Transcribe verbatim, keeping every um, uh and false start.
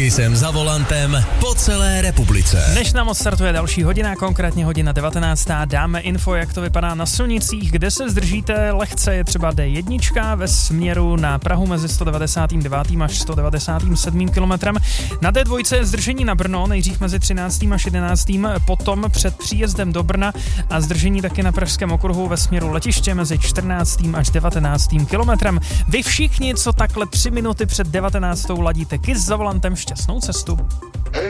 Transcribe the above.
Kisem za volantem po celé republice. Než nám odstartuje další hodina, konkrétně hodina devatenáctá, dáme info, jak to vypadá na silnicích, kde se zdržíte. Lehce je třeba dé jedna ve směru na Prahu mezi sto devadesát devět až sto devadesát sedm kilometrem. Na dé dva je zdržení na Brno, nejdřív mezi třináctým až jedenáctým, potom před příjezdem do Brna a zdržení taky na Pražském okruhu ve směru letiště mezi čtrnáctým až devatenáctým kilometrem. Vy všichni, co takhle tři minuty před devatenáctou ladíte Kiss za volantem, šťastnou cestu.